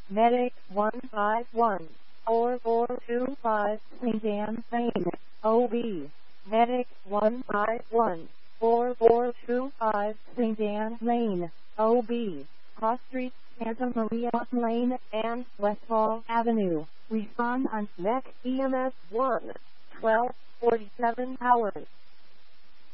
Medic 151 4425 St. Anne, Maine. OB. Medic 151 4425 St. Anne, Maine. OB. Cross Street, Santa Maria Lane, and Westfall Avenue. Respond on MEC EMS 1. 12:47 hours.